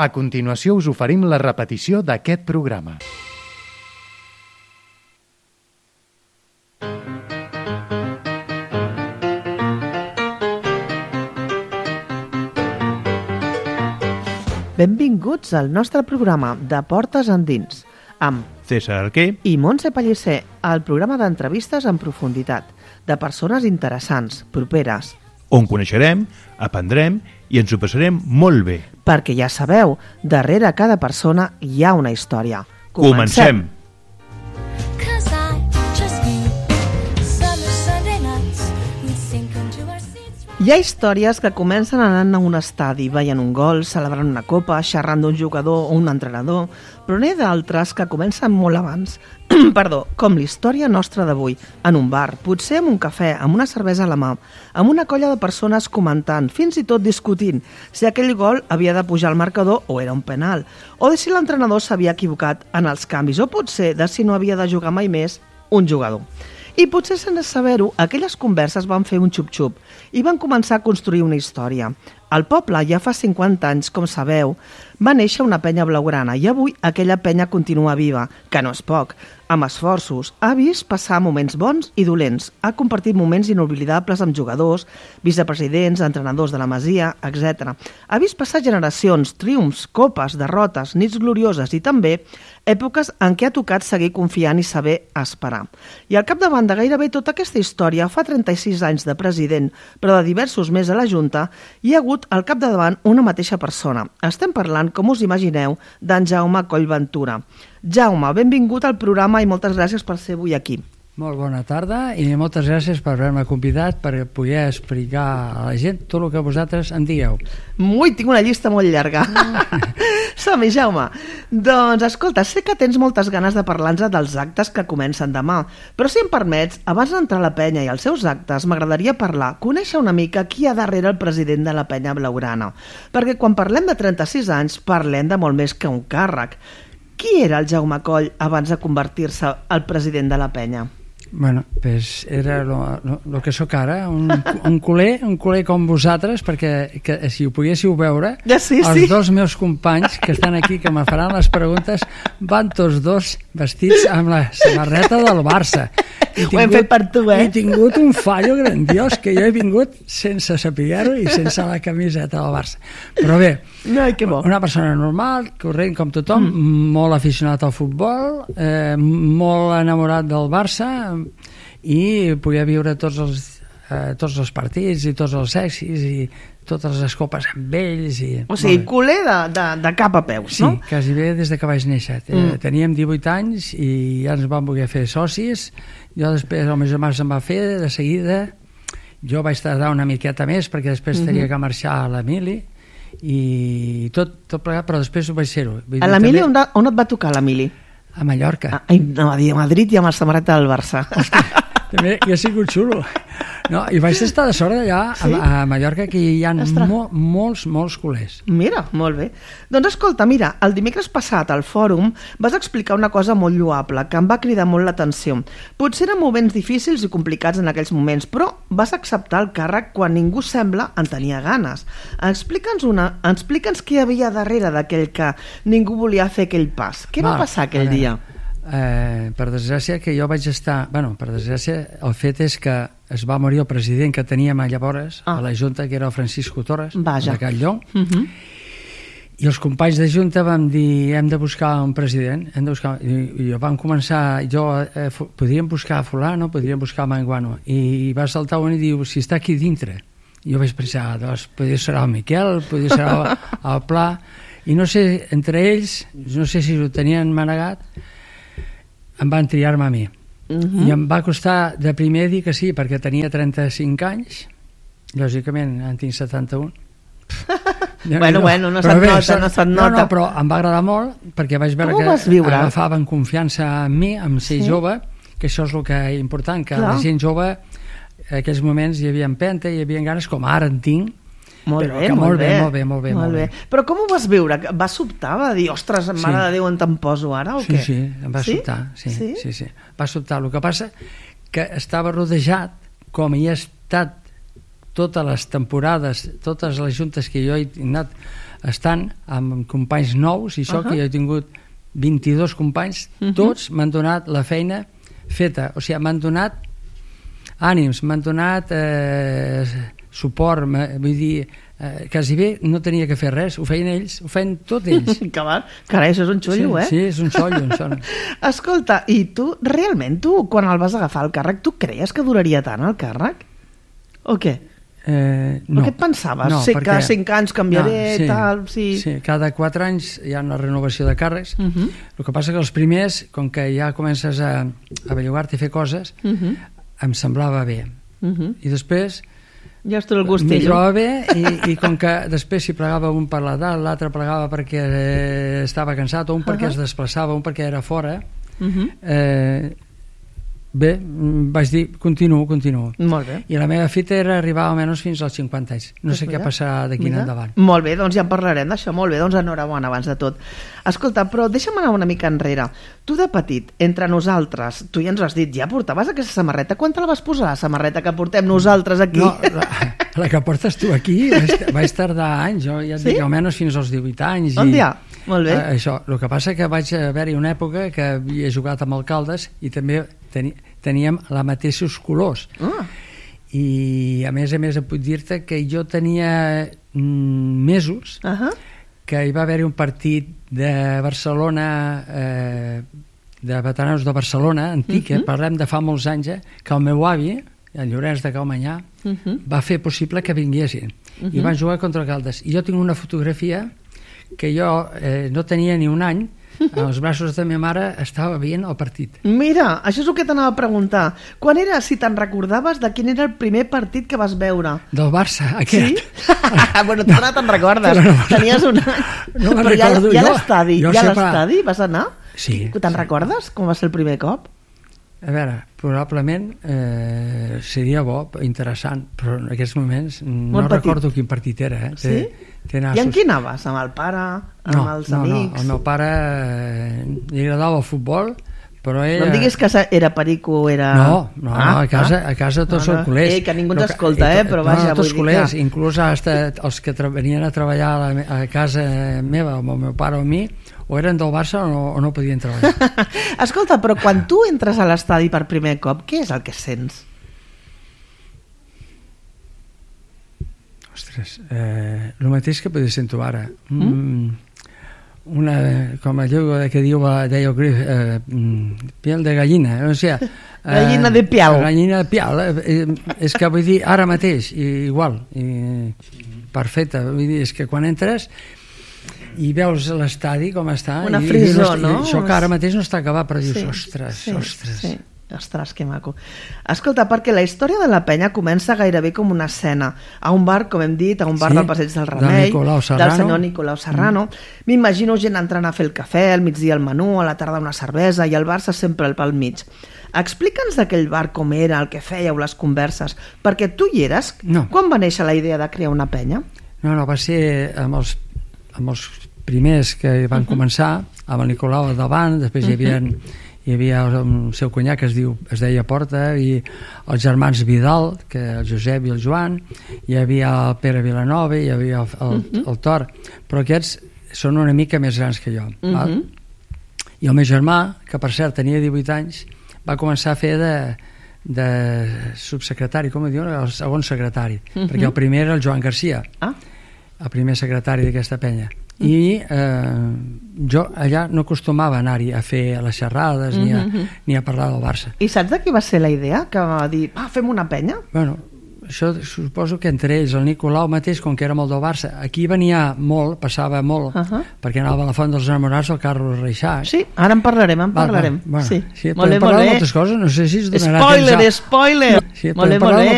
A continuació us oferim la repetició d'aquest programa. Benvinguts al nostre programa de Portes Endins, amb César Arquer i Montse Pellicer, el programa d'entrevistes en profunditat, de persones interessants, properes. on coneixerem, aprendrem i ens ho passarem molt bé. Perquè ja sabeu, darrere cada persona hi ha una història. Comencem! Hi ha històries que comencen anant a un estadi, veient un gol, celebrant una copa, xerrant d'un jugador o un entrenador, però n'hi ha d'altres que comencen molt abans. Perdó, com l'història nostra d'avui, en un bar, potser amb un cafè, amb una cervesa a la mà, amb una colla de persones comentant, fins i tot discutint si aquell gol havia de pujar al marcador o era un penal, o de si l'entrenador s'havia equivocat en els canvis, o potser de si no havia de jugar mai més un jugador. I potser sense saber-ho, aquelles converses van fer un xup-xup i van començar a construir una història. Al poble, ja fa 50 anys, com sabeu, va néixer una penya blaugrana i avui aquella penya continua viva, que no és poc. Amb esforços, ha vist passar moments bons i dolents, ha compartit moments inoblidables amb jugadors, vicepresidents, entrenadors de la Masia, etc. Ha vist passar generacions, triomfs, copes, derrotes, nits glorioses i també èpoques en què ha tocat seguir confiant i saber esperar. I al capdavant de gairebé tota aquesta història, fa 36 anys de president, però de diversos més a la Junta, hi ha hagut al capdavant una mateixa persona. Estem parlant, com us imagineu, d'en Jaume Collventura. Jaume, benvingut al programa i moltes gràcies per ser avui aquí. Molt bona tarda i moltes gràcies per haver-me convidat per poder explicar a la gent tot el que vosaltres em digueu. Ui, tinc una llista molt llarga. Som-hi, Jaume. Doncs, escolta, sé que tens moltes ganes de parlar-nos dels actes que comencen demà, però si em permets, abans d'entrar a la penya i als seus actes, m'agradaria conèixer una mica qui hi ha darrere el president de la penya blaugrana. Perquè quan parlem de 36 anys, parlem de molt més que un càrrec. Qui era el Jaume Coll abans de convertir-se al president de la penya? Bueno, pues era lo que sóc ara, un culer com vosaltres, perquè que, si ho poguéssiu veure, sí. Els dos meus companys que estan aquí, que me faran les preguntes, van tots dos vestits amb la samarreta del Barça. Ho hem fet per tu, He tingut un fallo grandiós, que jo he vingut sense saber-ho i sense la camiseta del Barça. Però bé, que bo. Una persona normal, corrent com tothom, molt aficionat al futbol, molt enamorat del Barça, i podia viure tots els partits i tots els èxits i totes les copes amb ells. O sigui, culer de cap a peus, no? Sí, quasi bé des de que vaig néixer. Teníem 18 anys i ja ens vam voler fer socis. Jo després, el meu germà se'n va fer de seguida. Jo vaig tardar una miqueta més perquè després tenia que marxar a l'Emili i tot plegat, però després ho vaig ser-ho. A l'Emili, on et va tocar l'Emili? A Mallorca. No, a Madrid i amb la samarreta del Barça. També hi ha sigut xulo. No, i vaig estar de sort allà, sí? a Mallorca, que hi ha molts culers. Mira, molt bé. Doncs escolta, mira, el dimecres passat al fòrum vas explicar una cosa molt lloable que em va cridar molt l'atenció. Potser eren moments difícils i complicats en aquells moments, però vas acceptar el càrrec quan ningú sembla en tenia ganes. Explica'ns què hi havia darrere d'aquell que ningú volia fer aquell pas. Què va passar aquell dia? Per desgràcia que jo vaig estar... per desgràcia, el fet és que es va morir el president que teníem llavors a la Junta, que era el Francisco Torres, de Catlló, i els companys de Junta vam dir hem de buscar un president, i vam començar, podríem buscar fulano, podríem buscar manguano, i va saltar un i diu, si està aquí dintre. Jo vaig pensar, doncs, podria ser el Miquel, podria ser el Pla, i no sé, entre ells, no sé si ho tenien manegat, em van triar-me a mi. I em va costar de primer dir que sí, perquè tenia 35 anys, lògicament en tinc 71. Bueno, no se't nota. No, però em va agradar molt, perquè vaig veure que agafaven confiança en mi, en ser jove, que això és el que és important, que la gent jove, en aquells moments hi havia empenta, hi havia ganes, com ara en tinc. Molt bé. Però com ho vas veure? Va sobtar? Va dir, ostres, mare de Déu, on te'n poso ara? O què? Sí, em va sobtar. Sí. Va sobtar. El que passa que estava rodejat, com hi ha estat totes les temporades, totes les juntes que jo he anat estant amb companys nous, i això que jo he tingut 22 companys, tots m'han donat la feina feta, o sigui, m'han donat ànims, m'han donat suport, vull dir, quasi bé no tenia que fer res, ho feien ells, ho feien tot ells. Carai, això és un xollo, Sí, és un xollo. Escolta, i tu, realment, quan el vas agafar el càrrec, tu creies que duraria tant el càrrec? O què? No. O què et pensaves? No, perquè... Cada 5 anys canviaré, tal... Sí, cada 4 anys hi ha una renovació de càrrecs. El que passa que els primers, com que ja comences a bellugar-te i fer coses, em semblava bé. I després ja el gustillo. M'hi trobava bé i com que després s'hi plegava un per l'edat, l'altre plegava perquè estava cansat, o un perquè es desplaçava, un perquè era fora, bé, vaig dir continuo. Molt bé. I la meva fita era arribar almenys fins als 50 anys. No sé què passarà d'aquí en endavant. Molt bé, doncs ja en parlarem d'això. Molt bé, doncs enhorabona abans de tot. Escolta, però deixa'm anar una mica enrere. Tu de petit, entre nosaltres, tu ja ens has dit, ja portaves aquesta samarreta. Quan te la vas posar, la samarreta que portem nosaltres aquí? No, la que portes tu aquí vaig tardar anys. Jo ja et dic, almenys fins als 18 anys. Molt bé. Això, el que passa que vaig haver-hi una època que havia jugat amb alcaldes i també teníem la mateixos colors. I a més et puc dir-te que jo tenia mesos que hi va haver-hi un partit de Barcelona, de veteranos de Barcelona, antic, parlem de fa molts anys, que el meu avi, el Llorenç de Caumanyà, va fer possible que vinguessin. I van jugar contra alcaldes. I jo tinc una fotografia que jo no tenia ni un any, als braços de la meva mare estava veient el partit. Mira, això és el que t'anava a preguntar. Quan era, si te'n recordaves, de quin era el primer partit que vas veure? Del Barça, aquest. Sí? Bueno, tu no te'n recordes. Tenies un any. No me'n recordo jo. I a l'estadi vas anar? Sí. Te'n recordes com va ser el primer cop? A veure, probablement seria bo, interessant, però en aquests moments no recordo quin partit era. Sí? I en qui anaves? Amb el pare? Amb els amics? No, el meu pare li agradava el futbol, però ell... No em diguis que era perico o era... No, a casa tots són culers. Que ningú ens escolta, però vaja, vull dir que... Inclús els que venien a treballar a casa meva, amb el meu pare o a mi, o eren del Barça o no podien treballar. Escolta, però quan tu entres a l'estadi per primer cop, què és el que sents? Ostres, el mateix que podria sentir ara. Una, com allò que deia el Griff, piel de gallina, o sigui... Gallina de pial. Gallina de pial, és que vull dir, ara mateix, igual, perfecte, vull dir, és que quan entres i veus l'estadi com està... Una frisó, no? Això que ara mateix no està acabat, però dius, ostres. Ostres, que maco. Escolta, perquè la història de la penya comença gairebé com una escena. A un bar, com hem dit, a un bar del Passeig del Remei, del senyor Nicolau Serrano. M'imagino gent entrant a fer el cafè, al migdia el menú, a la tarda una cervesa i el Barça sempre pel mig. Explica'ns d'aquell bar com era, el que fèieu, les converses, perquè tu hi eres. Quan va néixer la idea de crear una penya? No, va ser amb els primers que van començar, amb el Nicolau al davant, després hi havia el seu cunyà que es deia Porta, i els germans Vidal, que el Josep i el Joan, hi havia el Pere Vilanova, hi havia el Tor, però aquests són una mica més grans que jo. I el meu germà, que per cert tenia 18 anys, va començar a fer de subsecretari, com ho diuen, el segon secretari, perquè el primer era el Joan Garcia, el primer secretari d'aquesta penya. I jo allà no acostumava a anar-hi a fer les xerrades ni a parlar del Barça. I saps de qui va ser la idea? Que va dir, fem una penya? Bueno, això suposo que entre ells, el Nicolau mateix, com que era molt del Barça, aquí venia molt, passava molt, perquè anava a la Font dels Enamorats el Carlos Reixac. Sí, ara en parlarem. Sí, podem parlar de moltes coses, no sé si es donarà Spoiler! Sí, podem parlar de